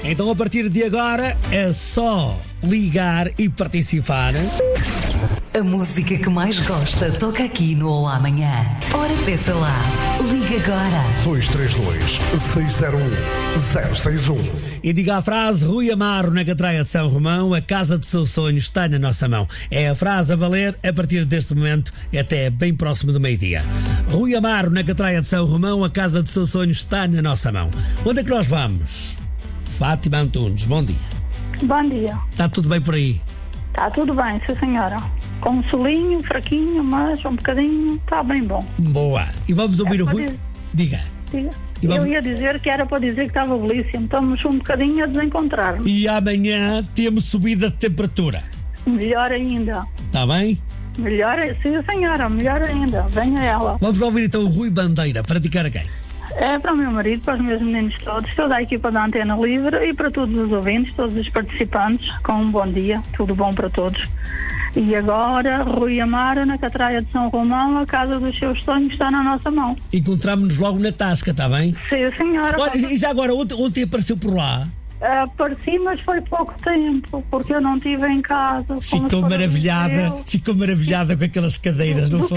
Então a partir de agora é só ligar e participar. A música que mais gosta toca aqui no Olá Amanhã. Ora, peça lá. Liga agora. 232-601-061. E diga a frase: Rui Amaro, na Catraia de São Romão, a casa de seus sonhos está na nossa mão. É a frase a valer a partir deste momento até bem próximo do meio-dia. Rui Amaro, na Catraia de São Romão, a casa de seus sonhos está na nossa mão. Onde é que nós vamos? Fátima Antunes, bom dia. Bom dia. Está tudo bem por aí? Está tudo bem, sim senhora. Com um solinho, fraquinho, mas um bocadinho, está bem bom. Boa. E vamos ouvir o Rui? Diga. Eu ia dizer que era para dizer que estava belíssimo. Estamos um bocadinho a desencontrar-nos. E amanhã temos subida de temperatura. Melhor ainda. Está bem? Melhor, sim senhora, melhor ainda. Venha ela. Vamos ouvir então o Rui Bandeira. Para dedicar a quem? É para o meu marido, para os meus meninos todos, toda a equipa da Antena Livre e para todos os ouvintes, todos os participantes, com um bom dia, tudo bom para todos. E agora, Rui Amaro, na Catraia de São Romão, a casa dos seus sonhos está na nossa mão. Encontramos-nos logo na Tasca, está bem? Sim, senhora. Olha, e já agora, ontem apareceu por lá. Apareci, mas foi pouco tempo, porque eu não estive em casa. Ficou maravilhada com aquelas cadeiras, não foi?